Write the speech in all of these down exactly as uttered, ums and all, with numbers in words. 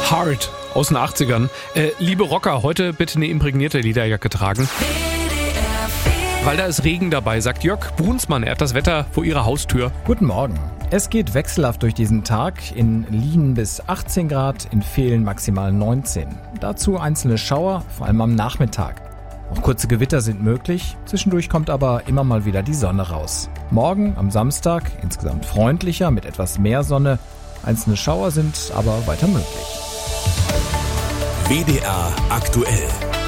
Hard aus den achtzigern. Äh, liebe Rocker, heute bitte eine imprägnierte Lederjacke tragen. Weil da ist Regen dabei, sagt Jörg Brunsmann. Er hat das Wetter vor ihrer Haustür. Guten Morgen. Es geht wechselhaft durch diesen Tag. In Lien bis achtzehn Grad, in Vehlen maximal neunzehn. Dazu einzelne Schauer, vor allem am Nachmittag. Auch kurze Gewitter sind möglich. Zwischendurch kommt aber immer mal wieder die Sonne raus. Morgen am Samstag insgesamt freundlicher mit etwas mehr Sonne. Einzelne Schauer sind aber weiter möglich. W D R aktuell.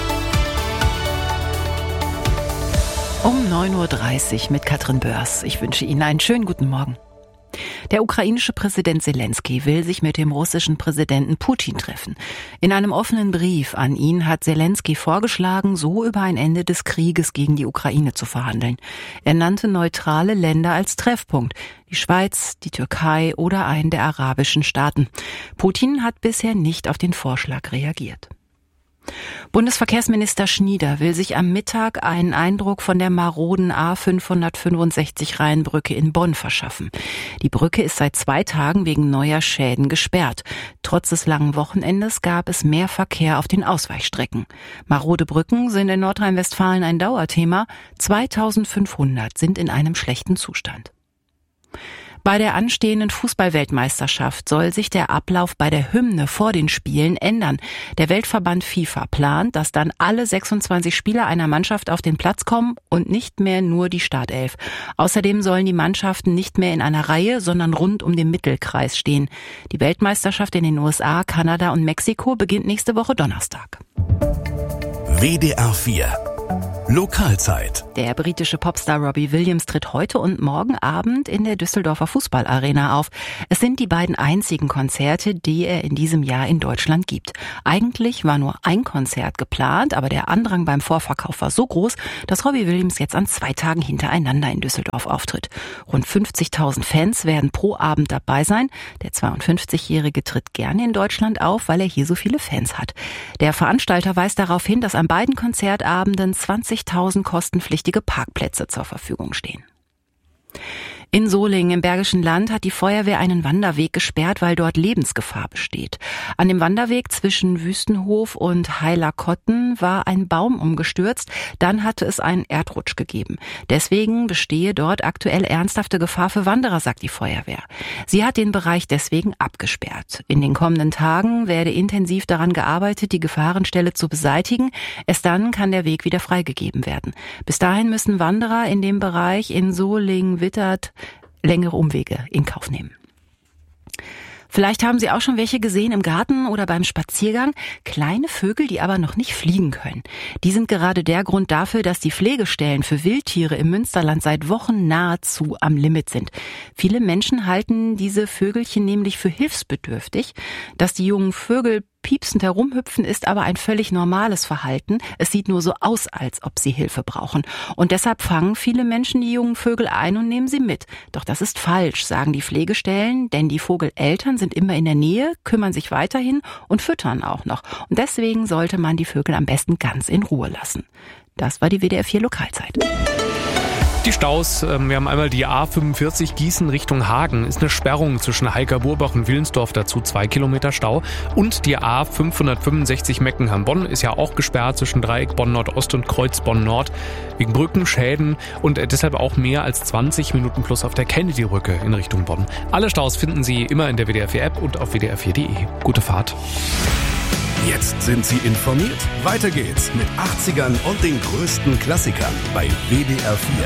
Um neun Uhr dreißig mit Katrin Börs. Ich wünsche Ihnen einen schönen guten Morgen. Der ukrainische Präsident Zelensky will sich mit dem russischen Präsidenten Putin treffen. In einem offenen Brief an ihn hat Zelensky vorgeschlagen, so über ein Ende des Krieges gegen die Ukraine zu verhandeln. Er nannte neutrale Länder als Treffpunkt, die Schweiz, die Türkei oder einen der arabischen Staaten. Putin hat bisher nicht auf den Vorschlag reagiert. Bundesverkehrsminister Schnieder will sich am Mittag einen Eindruck von der maroden A fünfhundertfünfundsechzig Rheinbrücke in Bonn verschaffen. Die Brücke ist seit zwei Tagen wegen neuer Schäden gesperrt. Trotz des langen Wochenendes gab es mehr Verkehr auf den Ausweichstrecken. Marode Brücken sind in Nordrhein-Westfalen ein Dauerthema. zweitausendfünfhundert sind in einem schlechten Zustand. Bei der anstehenden Fußball-Weltmeisterschaft soll sich der Ablauf bei der Hymne vor den Spielen ändern. Der Weltverband FIFA plant, dass dann alle sechsundzwanzig Spieler einer Mannschaft auf den Platz kommen und nicht mehr nur die Startelf. Außerdem sollen die Mannschaften nicht mehr in einer Reihe, sondern rund um den Mittelkreis stehen. Die Weltmeisterschaft in den U S A, Kanada und Mexiko beginnt nächste Woche Donnerstag. W D R vier Lokalzeit. Der britische Popstar Robbie Williams tritt heute und morgen Abend in der Düsseldorfer Fußballarena auf. Es sind die beiden einzigen Konzerte, die er in diesem Jahr in Deutschland gibt. Eigentlich war nur ein Konzert geplant, aber der Andrang beim Vorverkauf war so groß, dass Robbie Williams jetzt an zwei Tagen hintereinander in Düsseldorf auftritt. Rund fünfzigtausend Fans werden pro Abend dabei sein. Der zweiundfünfzigjährige tritt gerne in Deutschland auf, weil er hier so viele Fans hat. Der Veranstalter weist darauf hin, dass an beiden Konzertabenden zwanzigtausend kostenpflichtige Parkplätze zur Verfügung stehen. In Solingen im Bergischen Land hat die Feuerwehr einen Wanderweg gesperrt, weil dort Lebensgefahr besteht. An dem Wanderweg zwischen Wüstenhof und Heilerkotten war ein Baum umgestürzt, dann hatte es einen Erdrutsch gegeben. Deswegen bestehe dort aktuell ernsthafte Gefahr für Wanderer, sagt die Feuerwehr. Sie hat den Bereich deswegen abgesperrt. In den kommenden Tagen werde intensiv daran gearbeitet, die Gefahrenstelle zu beseitigen. Erst dann kann der Weg wieder freigegeben werden. Bis dahin müssen Wanderer in dem Bereich in Solingen-Wittert längere Umwege in Kauf nehmen. Vielleicht haben Sie auch schon welche gesehen im Garten oder beim Spaziergang. Kleine Vögel, die aber noch nicht fliegen können. Die sind gerade der Grund dafür, dass die Pflegestellen für Wildtiere im Münsterland seit Wochen nahezu am Limit sind. Viele Menschen halten diese Vögelchen nämlich für hilfsbedürftig. Dass die jungen Vögel piepsend herumhüpfen, ist aber ein völlig normales Verhalten. Es sieht nur so aus, als ob sie Hilfe brauchen. Und deshalb fangen viele Menschen die jungen Vögel ein und nehmen sie mit. Doch das ist falsch, sagen die Pflegestellen, denn die Vogeleltern sind immer in der Nähe, kümmern sich weiterhin und füttern auch noch. Und deswegen sollte man die Vögel am besten ganz in Ruhe lassen. Das war die W D R vier Lokalzeit. Die Staus, wir haben einmal die A fünfundvierzig Gießen Richtung Hagen, ist eine Sperrung zwischen Heika-Burbach und Willensdorf, dazu zwei Kilometer Stau. Und die A fünfhundertfünfundsechzig Meckenheim-Bonn ist ja auch gesperrt zwischen Dreieck Bonn-Nordost und Kreuz Bonn-Nord wegen Brückenschäden und deshalb auch mehr als zwanzig Minuten plus auf der Kennedy-Brücke in Richtung Bonn. Alle Staus finden Sie immer in der W D R vier App und auf w d r vier punkt d e. Gute Fahrt. Jetzt sind Sie informiert. Weiter geht's mit achtzigern und den größten Klassikern bei W D R vier.